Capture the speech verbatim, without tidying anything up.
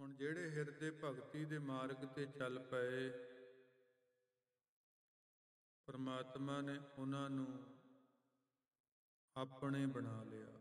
ਹੁਣ ਜਿਹੜੇ ਹਿਰਦੇ ਭਗਤੀ ਦੇ ਮਾਰਗ ਤੇ ਚੱਲ ਪਏ, ਪਰਮਾਤਮਾ ਨੇ ਉਹਨਾਂ ਨੂੰ ਆਪਣੇ ਬਣਾ ਲਿਆ।